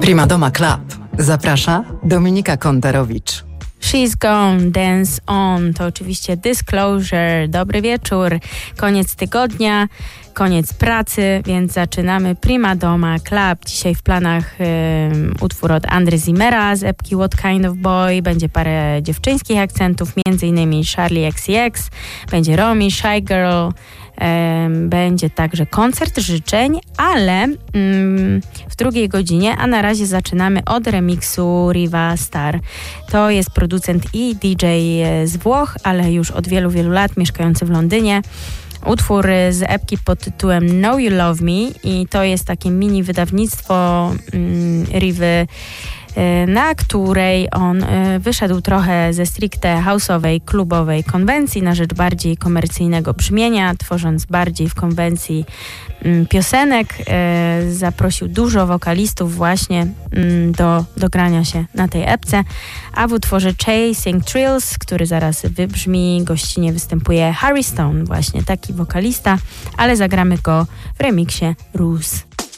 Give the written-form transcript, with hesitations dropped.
Prima Doma Club. Zaprasza Dominika Kontarowicz. She's Gone, Dance On. To oczywiście Disclosure. Dobry wieczór. Koniec tygodnia, koniec pracy, więc zaczynamy Prima Doma Club. Dzisiaj w planach utwór od Andre Zimmera z epki What Kind of Boy. Będzie parę dziewczyńskich akcentów, m.in. Charli XCX, będzie Romy, Shy Girl. Będzie także koncert życzeń, ale w drugiej godzinie, a na razie zaczynamy od remiksu Riva Starr. To jest producent i DJ z Włoch, ale już od wielu, wielu lat mieszkający w Londynie. Utwór z epki pod tytułem Know You Love Me i to jest takie mini wydawnictwo Rivy, na której on wyszedł trochę ze stricte house'owej, klubowej konwencji na rzecz bardziej komercyjnego brzmienia, tworząc bardziej w konwencji piosenek. Zaprosił dużo wokalistów właśnie do grania się na tej epce, a w utworze Chasing Thrills, który zaraz wybrzmi, gościnie występuje Harry Stone, właśnie taki wokalista, ale zagramy go w remiksie Roos.